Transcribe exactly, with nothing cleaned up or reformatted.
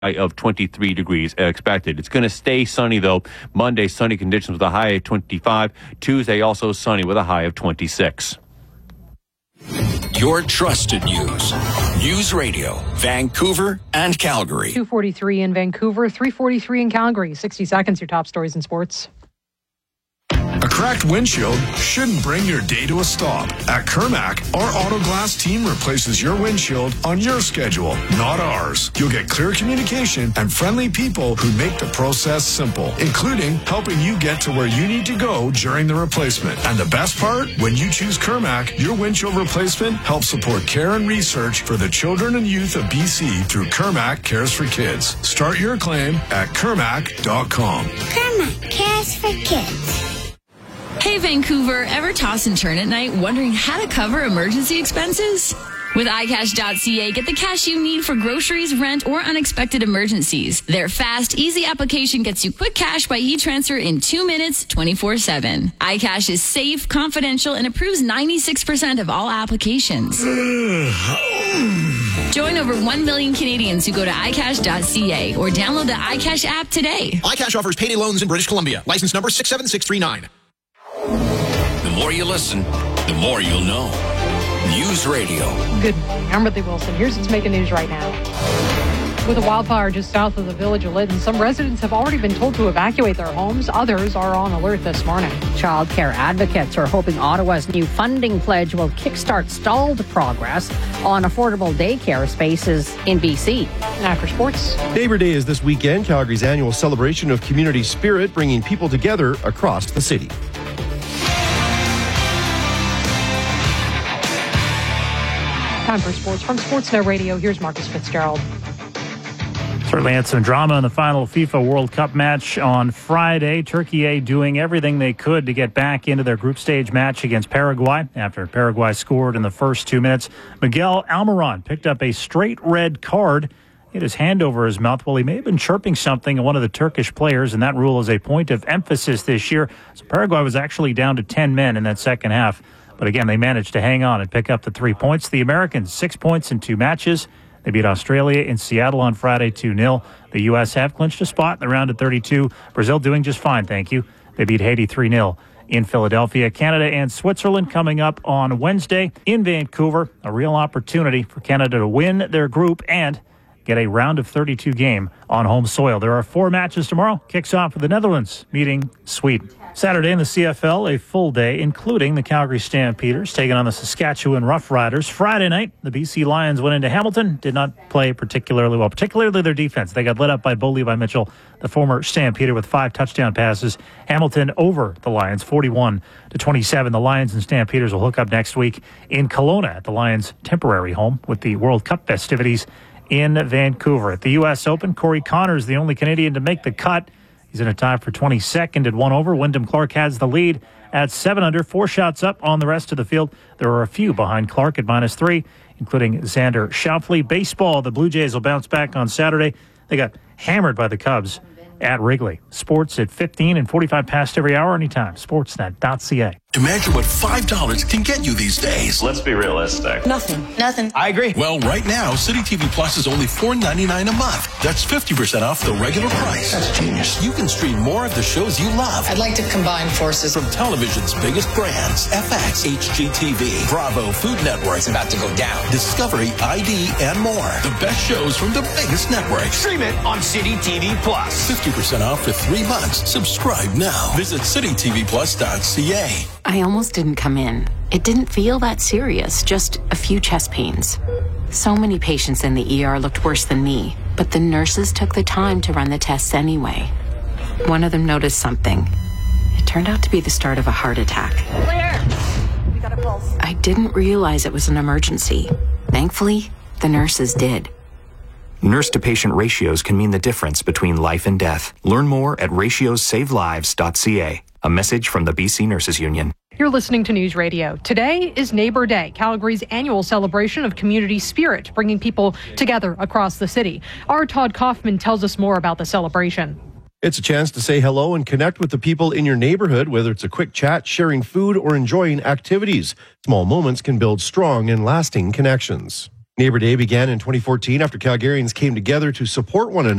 of twenty-three degrees expected. It's going to stay sunny, though. Monday, sunny conditions with a high of twenty-five. Tuesday, also sunny with a high of twenty-six. Your trusted news. News Radio, Vancouver and Calgary. two forty-three in Vancouver, three forty-three in Calgary. sixty seconds, your top stories in sports. A cracked windshield shouldn't bring your day to a stop. At Kermac, our auto glass team replaces your windshield on your schedule, not ours. You'll get clear communication and friendly people who make the process simple, including helping you get to where you need to go during the replacement. And the best part, when you choose Kermac, your windshield replacement helps support care and research for the children and youth of B C through Kermac Cares for Kids. Start your claim at kermac dot com. Kermac Cares for Kids. Hey Vancouver, ever toss and turn at night wondering how to cover emergency expenses? With i cash dot c a, get the cash you need for groceries, rent, or unexpected emergencies. Their fast, easy application gets you quick cash by e-transfer in two minutes, twenty-four seven. iCash is safe, confidential, and approves ninety-six percent of all applications. Join over one million Canadians who go to i cash dot c a or download the iCash app today. iCash offers payday loans in British Columbia. License number six seven six three nine. The more you listen, the more you'll know. News Radio. Good morning. I'm Ridley Wilson. Here's what's making news right now. With a wildfire just south of the village of Lytton, some residents have already been told to evacuate their homes. Others are on alert this morning. Child care advocates are hoping Ottawa's new funding pledge will kickstart stalled progress on affordable daycare spaces in B C. And after sports, Neighbour Day is this weekend, Calgary's annual celebration of community spirit, bringing people together across the city. time for sports. From Sportsnet Radio, here's Marcus Fitzgerald. Certainly had some drama in the final FIFA World Cup match on Friday. Turkey A doing everything they could to get back into their group stage match against Paraguay. After Paraguay scored in the first two minutes, Miguel Almiron picked up a straight red card. He had his hand over his mouth while he may have been chirping something at one of the Turkish players, and that rule is a point of emphasis this year. So Paraguay was actually down to ten men in that second half. But again, they managed to hang on and pick up the three points. The Americans, six points in two matches. They beat Australia in Seattle on Friday two nil. The U S have clinched a spot in the round of thirty-two. Brazil doing just fine, thank you. They beat Haiti three nil in Philadelphia. Canada and Switzerland coming up on Wednesday in Vancouver. A real opportunity for Canada to win their group and get a round of thirty-two game on home soil. There are four matches tomorrow. Kicks off with the Netherlands meeting Sweden. Saturday in the C F L, a full day, including the Calgary Stampeders taking on the Saskatchewan Roughriders. Friday night, the B C Lions went into Hamilton, did not play particularly well, particularly their defense. They got lit up by Bo Levi Mitchell, the former Stampeder, with five touchdown passes. Hamilton over the Lions, forty-one to twenty-seven. The Lions and Stampeders will hook up next week in Kelowna at the Lions' temporary home with the World Cup festivities in Vancouver. At the U S Open, Corey Connors, the only Canadian to make the cut. He's in a tie for twenty-second at one over. Wyndham Clark has the lead at seven under, four shots up on the rest of the field. There are a few behind Clark at minus three, including Xander Schauffele. Baseball, the Blue Jays will bounce back on Saturday. They got hammered by the Cubs at Wrigley. Sports at fifteen and forty-five past every hour, anytime. Sportsnet dot c a. Imagine what five dollars can get you these days. Let's be realistic. Nothing. Nothing. I agree. Well, right now, City T V Plus is only four ninety-nine a month. That's fifty percent off the regular price. That's genius. You can stream more of the shows you love. I'd like to combine forces. From television's biggest brands, F X, H G T V, Bravo, Food Network. It's about to go down. Discovery, I D, and more. The best shows from the biggest networks. Stream it on City T V Plus. fifty percent off for three months. Subscribe now. Visit city t v plus dot c a. I almost didn't come in. It didn't feel that serious, just a few chest pains. So many patients in the E R looked worse than me, but the nurses took the time to run the tests anyway. One of them noticed something. It turned out to be the start of a heart attack. Clear. We got a pulse. I didn't realize it was an emergency. Thankfully, the nurses did. Nurse-to-patient ratios can mean the difference between life and death. Learn more at ratios save lives dot c a. A message from the B C Nurses Union. You're listening to News Radio. Today is Neighbor Day, Calgary's annual celebration of community spirit, bringing people together across the city. Our Todd Kaufman tells us more about the celebration. It's a chance to say hello and connect with the people in your neighborhood, whether it's a quick chat, sharing food, or enjoying activities. Small moments can build strong and lasting connections. Neighbor Day began in twenty fourteen after Calgarians came together to support one another.